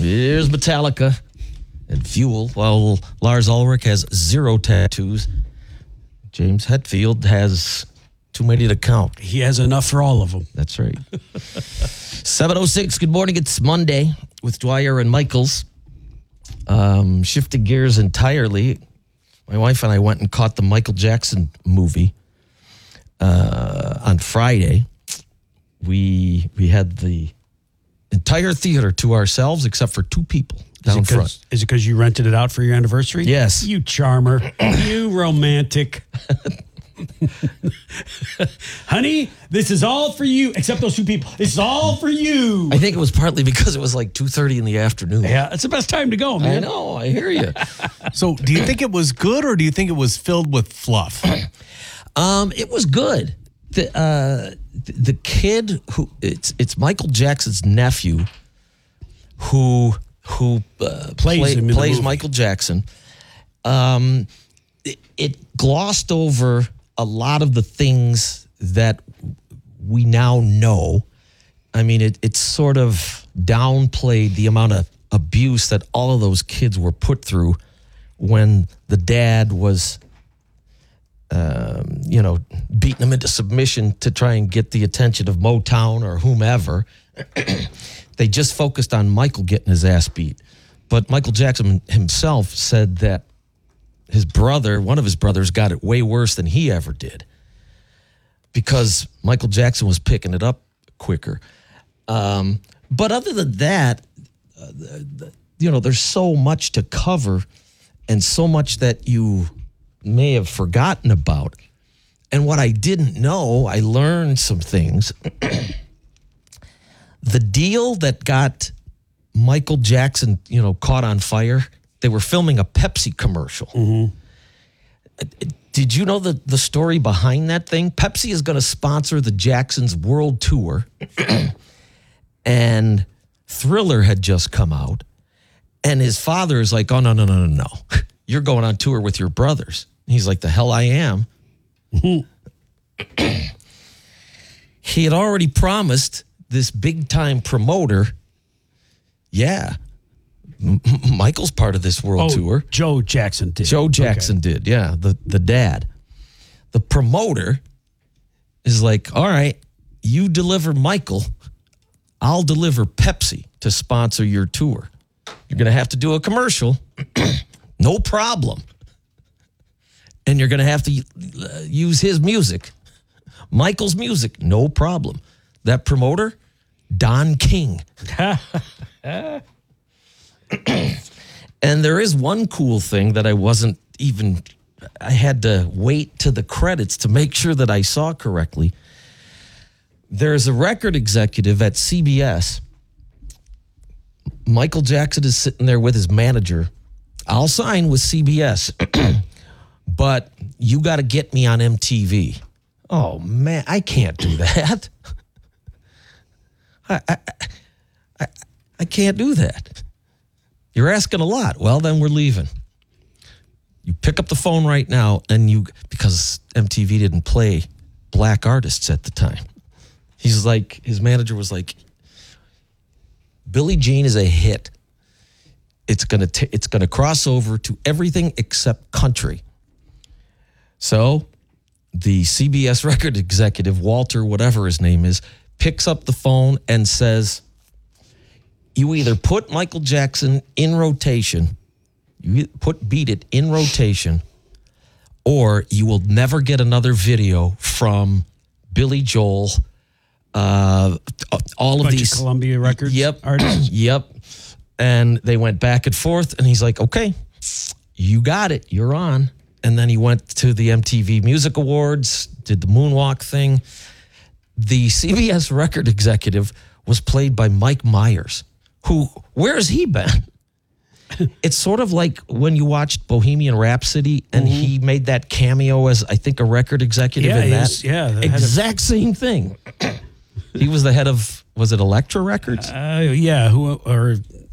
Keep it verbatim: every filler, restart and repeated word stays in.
Here's Metallica and Fuel, while Lars Ulrich has zero tattoos. James Hetfield has too many to count. He has enough for all of them. That's right. seven oh six, good morning. It's Monday with Dwyer and Michaels. Um, shifting gears entirely. My wife and I went and caught the Michael Jackson movie uh, on Friday. We we had the entire theater to ourselves except for two people down is front. Is it because you rented it out for your anniversary? Yes. You charmer. You romantic. Honey, this is all for you, except those two people. This is all for you. I think it was partly because it was like two thirty in the afternoon. Yeah, it's the best time to go, man. I know, I hear you. So do you think it was good or do you think it was filled with fluff? Um, it was good. The uh, the kid who it's it's Michael Jackson's nephew who who uh, Plays play, him in the plays movie. Michael Jackson. Um, it, it glossed over a lot of the things that we now know. I mean, it it sort of downplayed the amount of abuse that all of those kids were put through when the dad was, um, you know, beating them into submission to try and get the attention of Motown or whomever. They just focused on Michael getting his ass beat. But Michael Jackson himself said that his brother, one of his brothers, got it way worse than he ever did because Michael Jackson was picking it up quicker. Um, but other than that, uh, the, the, you know, there's so much to cover and so much that you may have forgotten about. And what I didn't know, I learned some things. The deal that got Michael Jackson, you know, caught on fire, they were filming a Pepsi commercial. Mm-hmm. Did you know the, the story behind that thing? Pepsi is going to sponsor the Jacksons world tour. And Thriller had just come out. And his father is like, oh, no, no, no, no, no. You're going on tour with your brothers. And he's like, the hell I am. He had already promised this big-time promoter, yeah, M- Michael's part of this world oh, tour. Joe Jackson did. Joe Jackson okay. did, yeah, the, the dad. The promoter is like, all right, you deliver Michael, I'll deliver Pepsi to sponsor your tour. You're going to have to do a commercial, no problem. And you're going to have to uh, use his music, Michael's music, no problem. That promoter, Don King. And there is one cool thing that I wasn't even, I had to wait to the credits to make sure that I saw correctly. There's a record executive at C B S. Michael Jackson is sitting there with his manager. I'll sign with C B S, but you got to get me on M T V. Oh, man, I can't do that. I, I, I, I can't do that. You're asking a lot. Well, then we're leaving. You pick up the phone right now, and you, because M T V didn't play black artists at the time. He's like, his manager was like, Billie Jean is a hit. It's gonna t- it's gonna cross over to everything except country. So the C B S record executive, Walter, whatever his name is, picks up the phone and says, you either put Michael Jackson in rotation, you put Beat It in rotation, or you will never get another video from Billy Joel, uh, all of Bunch these. Of Columbia Records yep, artists. Yep. And they went back and forth, and he's like, okay, you got it, you're on. And then he went to the M T V Music Awards, did the moonwalk thing. The C B S record executive was played by Mike Myers, who, where has he been? It's sort of like when you watched Bohemian Rhapsody and mm-hmm. he made that cameo as, I think, a record executive yeah, in that. Was, yeah, exact of- same thing. He was the head of, was it Elektra Records? Uh, yeah, who or